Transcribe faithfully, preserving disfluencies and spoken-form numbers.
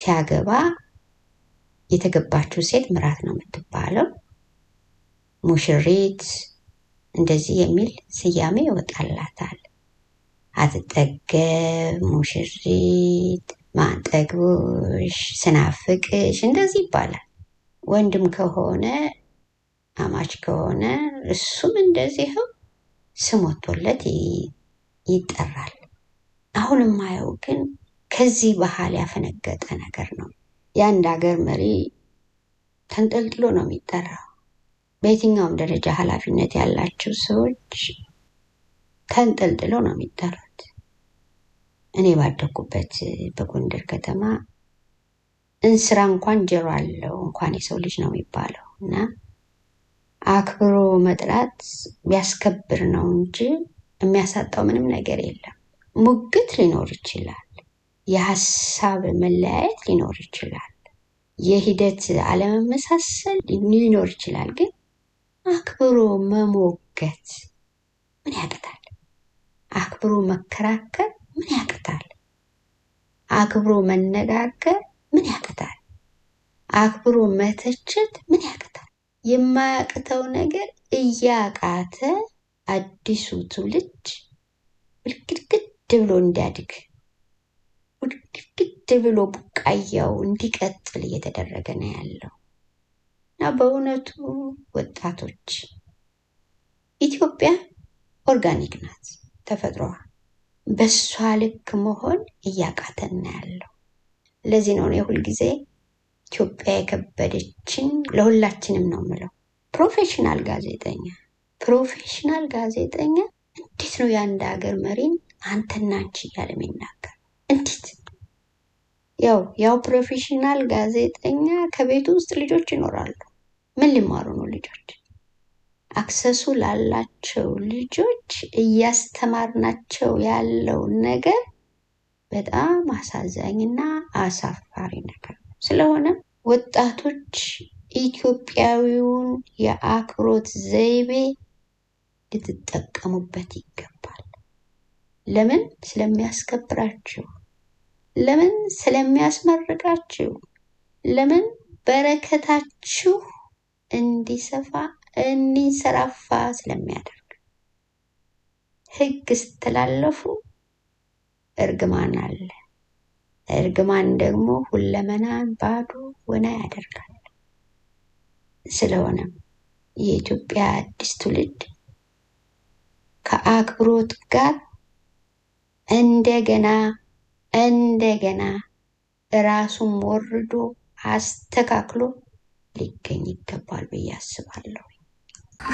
ሲያገባ የተገባችው ሴት ምራት ነው የምትባለው። ሙሽሪት እንደዚህ የሚል ስያሜ ይወጣላታል። አትጠገብ ሙሽሪት፣ ማንጠግቦሽ፣ ስናፍቅሽ እንደዚህ ይባላል። ወንድም ከሆነ አማች ከሆነ እሱም እንደዚህው ስም ወጥቶለት ይጠራል። አሁን ማየው ግን ከዚህ ባህል ያፈነገጠ ነገር ነው። የአንድ ሀገር መሪ ተንጠልጥሎ ነው የሚጠራው። በየትኛውም ደረጃ ኃላፊነት ያላቸው ሰዎች ተንጠልጥሎ ነው የሚጠሩት። እኔ ባደኩበት በጎንደር ከተማ እንስራ እንኳን ጆሮ አለው እንኳን የሰው ልጅ ነው የሚባለው እና አክብሮ መጥራት ቢያስከብር ነው እንጂ የሚያሳጣው ምንም ነገር የለም። ሙግት ሊኖር ይችላል፣ የሐሳብ መለያየት ሊኖር ይችላል፣ የሂደት አለመመሳሰል ሊኖር ይችላል። ግን አክብሮ መሞገት ምን ያቅታል? አክብሮ መከራከር ምን ያቅታል? አክብሮ መነጋገር ምን ያቅታል? አክብሮ መተቸት ምን ያቅታል? የማያቅተው ነገር እያቃተ አዲሱ ትውልድ ውድቅድቅድ ብሎ እንዲያድግ ውድቅድቅድ ብሎ ቡቃያው እንዲቀጥል እየተደረገ ነው ያለው እና በእውነቱ ወጣቶች ኢትዮጵያ ኦርጋኒክ ናት፣ ተፈጥሮዋ በሷ ልክ መሆን እያቃተን ነው ያለው። ለዚህ ነው እኔ ሁልጊዜ ኢትዮጵያ የከበደችን ለሁላችንም ነው የምለው። ፕሮፌሽናል ጋዜጠኛ ፕሮፌሽናል ጋዜጠኛ እንዴት ነው የአንድ ሀገር መሪን አንተና አንቺ እያለ የሚናገር? እንዴት ያው ያው ፕሮፌሽናል ጋዜጠኛ ከቤቱ ውስጥ ልጆች ይኖራሉ። ምን ሊማሩ ነው ልጆች? አክሰሱ ላላቸው ልጆች እያስተማርናቸው ያለው ነገር በጣም አሳዛኝና አሳፋሪ ነገር ነው። ስለሆነ ወጣቶች ኢትዮጵያዊውን የአክብሮት ዘይቤ ልትጠቀሙበት ይገባል። ለምን? ስለሚያስከብራችሁ፣ ለምን? ስለሚያስመርቃችሁ፣ ለምን? በረከታችሁ እንዲሰፋ እንዲንሰራፋ ስለሚያደርግ። ህግ ስትላለፉ እርግማን አለ። እርግማን ደግሞ ሁለመናን ባዶ ወና ያደርጋል። ስለሆነም የኢትዮጵያ አዲስ ትውልድ ከአክብሮት ጋር እንደገና እንደገና ራሱን ወርዶ አስተካክሎ ሊገኝ ይገባል ብዬ አስባለሁ።